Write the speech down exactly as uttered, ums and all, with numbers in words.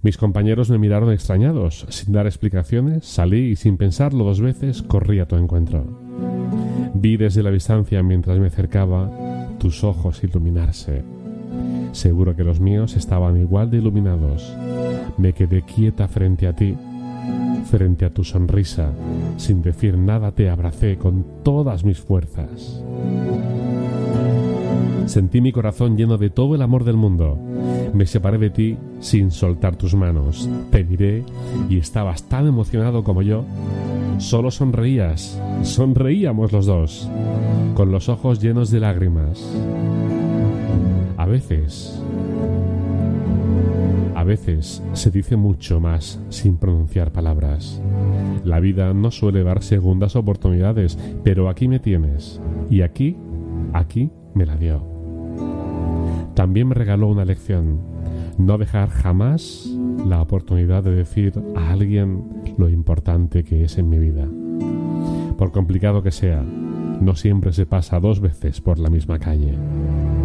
Mis compañeros me miraron extrañados. Sin dar explicaciones, salí y sin pensarlo dos veces corrí a tu encuentro. Vi desde la distancia mientras me acercaba tus ojos iluminarse. Seguro que los míos estaban igual de iluminados. Me quedé quieta frente a ti, frente a tu sonrisa. Sin decir nada te abracé con todas mis fuerzas. Sentí mi corazón lleno de todo el amor del mundo. Me separé de ti sin soltar tus manos. Te miré y estabas tan emocionado como yo. Solo sonreías. Sonreíamos los dos, con los ojos llenos de lágrimas. A veces, a veces se dice mucho más sin pronunciar palabras. La vida no suele dar segundas oportunidades, pero aquí me tienes. Y aquí, aquí me la dio. También me regaló una lección: no dejar jamás la oportunidad de decir a alguien lo importante que es en mi vida. Por complicado que sea, no siempre se pasa dos veces por la misma calle.